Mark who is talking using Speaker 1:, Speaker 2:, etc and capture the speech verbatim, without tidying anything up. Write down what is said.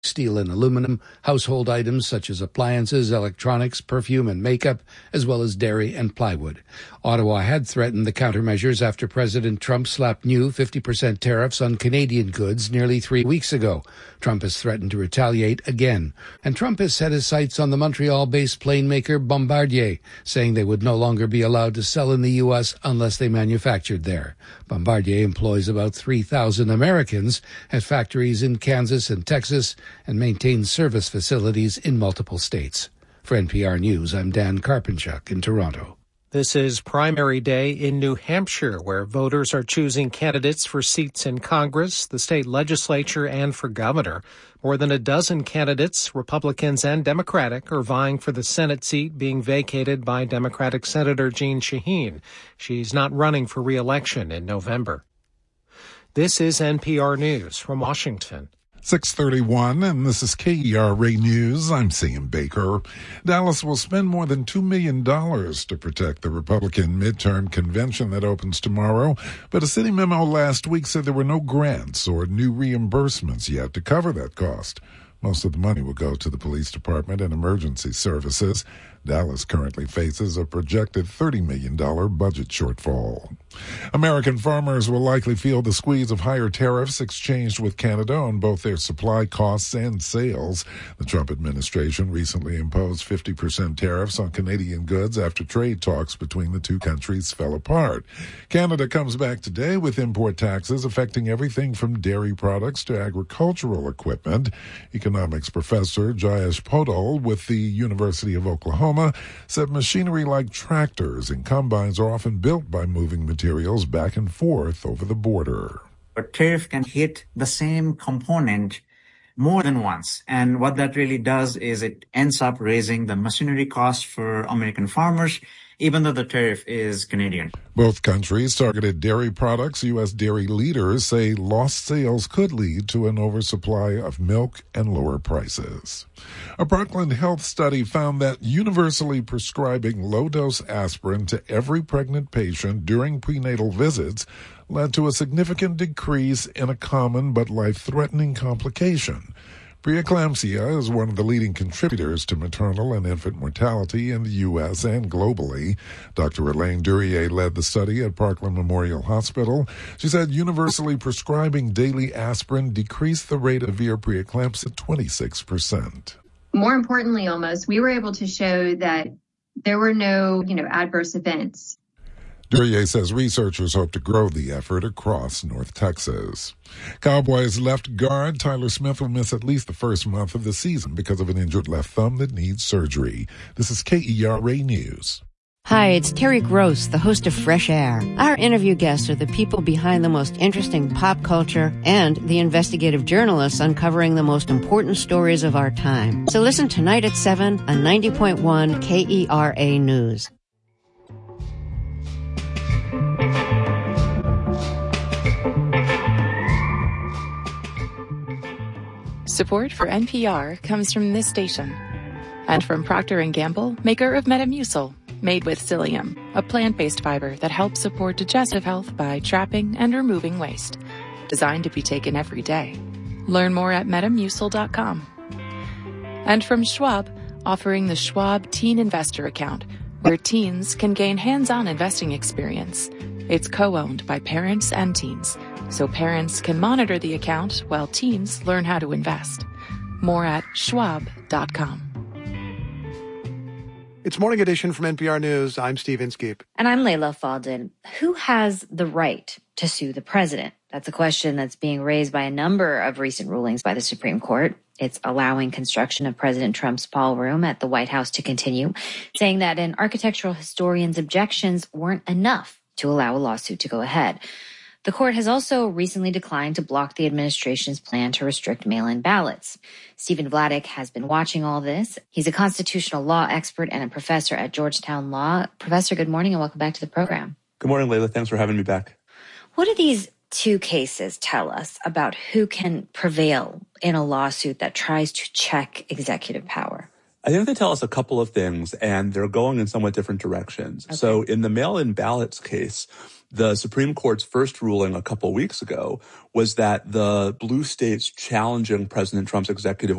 Speaker 1: steel and aluminum, household items such as appliances, electronics, perfume, and makeup, as well as dairy and plywood. Ottawa had threatened the countermeasures after President Trump slapped new fifty percent tariffs on Canadian goods nearly three weeks ago. Trump has threatened to retaliate again. And Trump has set his sights on the Montreal-based plane maker Bombardier, saying they would no longer be allowed to sell in the U S unless they manufactured there. Bombardier employs about three thousand Americans at factories in Kansas and Texas, and maintains service facilities in multiple states. For N P R News, I'm Dan Karpenchuk in Toronto.
Speaker 2: This is primary day in New Hampshire, where voters are choosing candidates for seats in Congress, the state legislature, and for governor. More than a dozen candidates, Republicans and Democratic, are vying for the Senate seat being vacated by Democratic Senator Jeanne Shaheen. She's not running for re-election in November. This is N P R News from Washington.
Speaker 3: six thirty-one, and this is K E R A News. I'm Sam Baker. Dallas will spend more than two million dollars to protect the Republican midterm convention that opens tomorrow, but a city memo last week said there were no grants or new reimbursements yet to cover that cost. Most of the money will go to the police department and emergency services. Dallas currently faces a projected thirty million dollars budget shortfall. American farmers will likely feel the squeeze of higher tariffs exchanged with Canada on both their supply costs and sales. The Trump administration recently imposed fifty percent tariffs on Canadian goods after trade talks between the two countries fell apart. Canada comes back today with import taxes affecting everything from dairy products to agricultural equipment. Economics professor Jayesh Podol with the University of Oklahoma said machinery like tractors and combines are often built by moving materials back and forth over the border.
Speaker 4: A tariff can hit the same component more than once. And what that really does is it ends up raising the machinery cost for American farmers, even though the tariff is Canadian.
Speaker 3: Both countries targeted dairy products. U S dairy leaders say lost sales could lead to an oversupply of milk and lower prices. A Parkland Health study found that universally prescribing low-dose aspirin to every pregnant patient during prenatal visits led to a significant decrease in a common but life-threatening complication. Preeclampsia is one of the leading contributors to maternal and infant mortality in the U S and globally. Doctor Elaine Duryea led the study at Parkland Memorial Hospital. She said universally prescribing daily aspirin decreased the rate of severe preeclampsia twenty-six percent.
Speaker 5: More importantly, almost, we were able to show that there were no, you know, adverse events.
Speaker 3: Duryea says researchers hope to grow the effort across North Texas. Cowboys left guard Tyler Smith will miss at least the first month of the season because of an injured left thumb that needs surgery. This is K E R A News.
Speaker 6: Hi, it's Terry Gross, the host of Fresh Air. Our interview guests are the people behind the most interesting pop culture and the investigative journalists uncovering the most important stories of our time. So listen tonight at seven on ninety point one K E R A News.
Speaker 7: Support for N P R comes from this station and from Procter and Gamble, maker of Metamucil, made with psyllium, a plant-based fiber that helps support digestive health by trapping and removing waste. Designed to be taken every day. Learn more at metamucil dot com. And from Schwab, offering the Schwab Teen Investor Account, where teens can gain hands-on investing experience. It's co-owned by parents and teens, so parents can monitor the account while teens learn how to invest. More at schwab dot com.
Speaker 8: It's Morning Edition from N P R News. I'm Steve Inskeep.
Speaker 9: And I'm Layla Faldin. Who has the right to sue the president? That's a question that's being raised by a number of recent rulings by the Supreme Court. It's allowing construction of President Trump's ballroom at the White House to continue, saying that an architectural historian's objections weren't enough to allow a lawsuit to go ahead. The court has also recently declined to block the administration's plan to restrict mail-in ballots. Stephen Vladeck has been watching all this. He's a constitutional law expert and a professor at Georgetown Law. Professor, good morning and welcome back to the program.
Speaker 10: Good morning, Layla. Thanks for having me back.
Speaker 9: What do these two cases tell us about who can prevail in a lawsuit that tries to check executive power?
Speaker 10: I think they tell us a couple of things, and they're going in somewhat different directions. Okay. So in the mail-in ballots case, the Supreme Court's first ruling a couple weeks ago was that the blue states challenging President Trump's executive